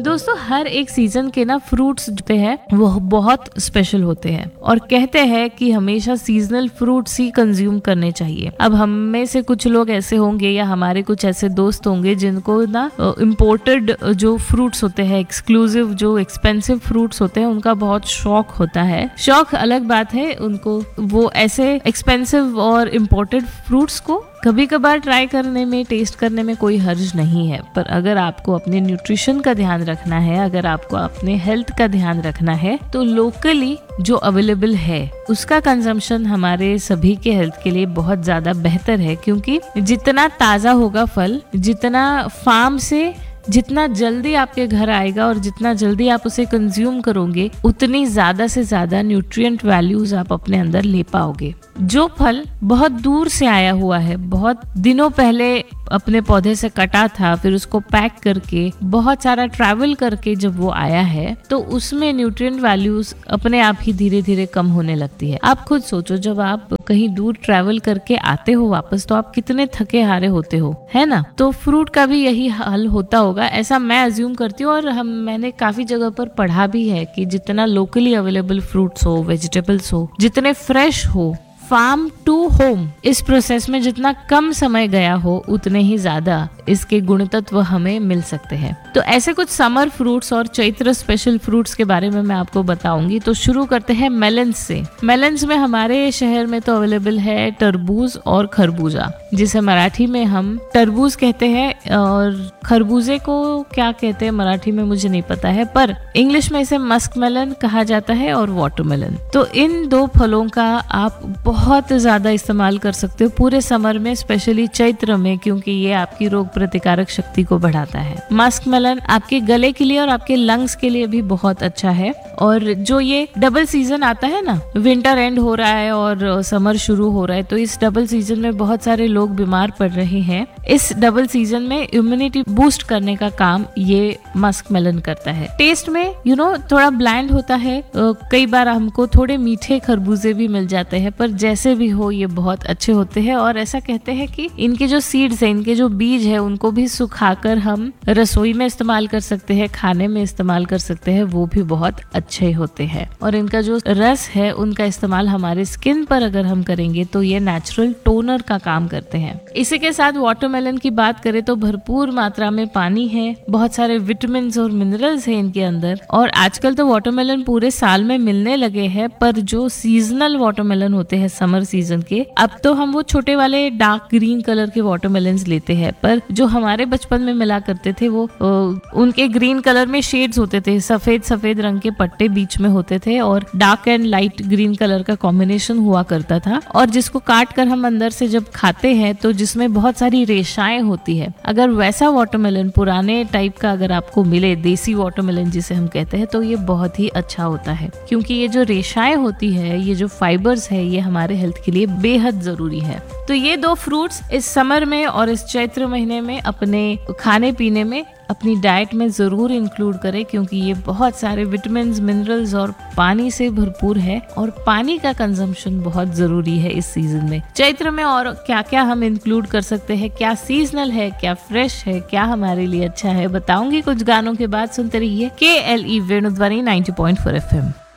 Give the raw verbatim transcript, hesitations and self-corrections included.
दोस्तों हर एक सीजन के ना फ्रूट्स होते हैं वो बहुत स्पेशल होते हैं और कहते हैं कि हमेशा सीजनल फ्रूट्स ही कंज्यूम करने चाहिए। अब हम में से कुछ लोग ऐसे होंगे या हमारे कुछ ऐसे दोस्त होंगे जिनको ना इम्पोर्टेड जो फ्रूट्स होते हैं, एक्सक्लूसिव जो एक्सपेंसिव फ्रूट्स होते हैं, उनका बहुत शौक होता है। शौक अलग बात है, उनको वो ऐसे एक्सपेंसिव और इम्पोर्टेड फ्रूट्स को कभी कभार ट्राई करने में, टेस्ट करने में कोई हर्ज नहीं है। पर अगर आपको अपने न्यूट्रिशन का ध्यान रखना है, अगर आपको अपने हेल्थ का ध्यान रखना है, तो लोकली जो अवेलेबल है उसका कंजम्पशन हमारे सभी के हेल्थ के लिए बहुत ज्यादा बेहतर है। क्योंकि जितना ताजा होगा फल, जितना फार्म से जितना जल्दी आपके घर आएगा और जितना जल्दी आप उसे कंज्यूम करोगे, उतनी ज्यादा से ज्यादा न्यूट्रिएंट वैल्यूज आप अपने अंदर ले पाओगे। जो फल बहुत दूर से आया हुआ है, बहुत दिनों पहले अपने पौधे से कटा था, फिर उसको पैक करके बहुत सारा ट्रैवल करके जब वो आया है, तो उसमें न्यूट्रिएंट वैल्यूज अपने आप ही धीरे धीरे कम होने लगती है। आप खुद सोचो, जब आप कहीं दूर ट्रैवल करके आते हो वापस, तो आप कितने थके हारे होते हो, है ना? तो फ्रूट का भी यही हाल होता होगा, ऐसा मैं अज्यूम करती हूँ। और हम मैंने काफी जगह पर पढ़ा भी है कि जितना लोकली अवेलेबल फ्रूट्स हो, वेजिटेबल्स हो, जितने फ्रेश हो, फार्म टू होम, इस प्रोसेस में जितना कम समय गया हो, उतने ही ज्यादा इसके गुण तत्व हमें मिल सकते हैं। तो ऐसे कुछ समर फ्रूट्स और चैत्र स्पेशल फ्रूट्स के बारे में मैं आपको बताऊंगी। तो शुरू करते हैं मेलन्स से। मेलन्स में हमारे शहर में तो अवेलेबल है तरबूज और खरबूजा, जिसे मराठी में हम तरबूज कहते हैं, और खरबूजे को क्या कहते हैं मराठी में मुझे नहीं पता है, पर इंग्लिश में इसे मस्क मेलन कहा जाता है और वाटरमेलन। तो इन दो फलों का आप बहुत ज्यादा इस्तेमाल कर सकते हो पूरे समर में, स्पेशली चैत्र में, क्योंकि ये आपकी रोग प्रतिकारक शक्ति को बढ़ाता है। मस्क मेलन आपके गले के लिए और आपके लंग्स के लिए भी बहुत अच्छा है। और जो ये डबल सीजन आता है ना, विंटर एंड हो रहा है और समर शुरू हो रहा है, तो इस डबल सीजन में बहुत सारे लोग बीमार पड़ रहे हैं। इस डबल सीजन में इम्यूनिटी बूस्ट करने का काम ये मस्क मेलन करता है। टेस्ट में यू नो थोड़ा ब्लैंड होता है, कई बार हमको थोड़े मीठे खरबूजे भी मिल जाते हैं, पर जैसे भी हो ये बहुत अच्छे होते हैं। और ऐसा कहते हैं कि इनके जो सीड्स हैं, इनके जो बीज है, उनको भी सुखाकर हम रसोई में इस्तेमाल कर सकते हैं, खाने में इस्तेमाल कर सकते हैं, वो भी बहुत अच्छे होते हैं। और इनका जो रस है, उनका इस्तेमाल हमारे स्किन पर अगर हम करेंगे तो ये नेचुरल टोनर का काम करते हैं। इसी के साथ वाटरमेलन की बात करें तो भरपूर मात्रा में पानी है, बहुत सारे विटामिन और मिनरल्स हैं इनके अंदर। और आजकल तो वाटरमेलन पूरे साल में मिलने लगे हैं, पर जो सीजनल वाटरमेलन होते हैं समर सीजन के, अब तो हम वो छोटे वाले डार्क ग्रीन कलर के वाटरमेलन्स लेते हैं, पर जो हमारे बचपन में मिला करते थे वो उनके ग्रीन कलर में शेड्स होते थे, सफेद सफेद रंग के पट्टे बीच में होते थे और dark and light green colour का कॉम्बिनेशन हुआ करता था। और जिसको काट कर हम अंदर से जब खाते हैं तो जिसमें बहुत सारी रेशाएं होती है, अगर वैसा वाटरमेलन पुराने टाइप का अगर आपको मिले, देसी वाटरमेलन जिसे हम कहते हैं, तो ये बहुत ही अच्छा होता है। क्योंकि ये जो रेशाएं होती है, ये जो फाइबर्स है, ये हमारे हेल्थ के लिए बेहद जरूरी है। तो ये दो फ्रूट्स इस समर में और इस चैत्र महीने में अपने खाने पीने में, अपनी डाइट में जरूर इंक्लूड करें, क्योंकि ये बहुत सारे विटामिन्स, मिनरल्स और पानी से भरपूर है। और पानी का कंजम्पशन बहुत जरूरी है इस सीजन में। चैत्र में और क्या क्या हम इंक्लूड कर सकते हैं, क्या सीजनल है, क्या फ्रेश है, क्या हमारे लिए अच्छा है, बताऊंगी कुछ गानों के बाद। सुनते रहिए के L E वेणुध्वनि ninety point four F M.